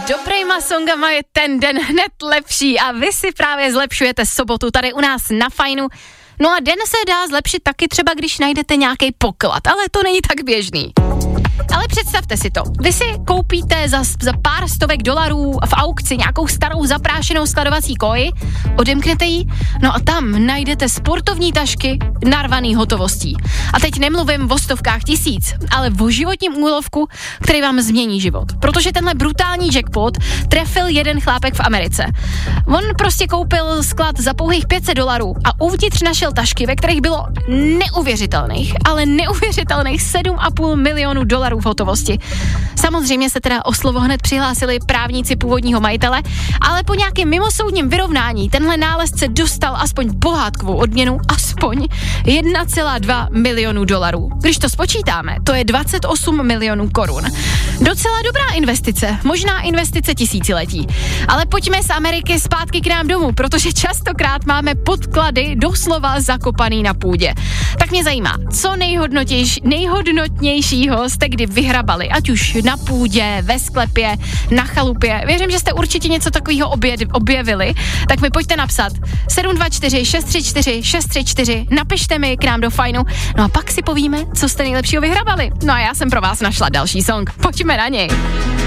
Dobrejma songama je ten den hned lepší a vy si právě zlepšujete sobotu tady u nás na Fajnu. No a den se dá zlepšit taky třeba, když najdete nějaký poklad, ale to není tak běžný. Ale představte si to, vy si koupíte za pár stovek dolarů v aukci nějakou starou zaprášenou skladovací koji, odemknete ji, no a tam najdete sportovní tašky narvaný hotovostí. A teď nemluvím o stovkách tisíc, ale o životním úlovku, který vám změní život. Protože tenhle brutální jackpot trefil jeden chlápek v Americe. On prostě koupil sklad za pouhých $500 a uvnitř našel tašky, ve kterých bylo neuvěřitelných 7,5 milionu dolarů v hotovosti. Samozřejmě se teda o slovo hned přihlásili právníci původního majitele, ale po nějakém mimosoudním vyrovnání tenhle nálezce dostal aspoň pohádkovou odměnu, aspoň 1,2 milionu dolarů. Když to spočítáme, to je 28 milionů korun. Docela dobrá investice, možná investice tisíciletí. Ale pojďme z Ameriky zpátky k nám domů, protože častokrát máme podklady doslova zakopaný na půdě. Tak mě zajímá, co nejhodnotnějšího jste kdy vyhrabali, ať už na půdě, ve sklepě, na chalupě. Věřím, že jste určitě něco takového objevili, tak mi pojďte napsat 724 634 634, napište mi k nám do Fajnu, no a pak si povíme, co jste nejlepšího vyhrabali. No a já jsem pro vás našla další song, pojďme na něj.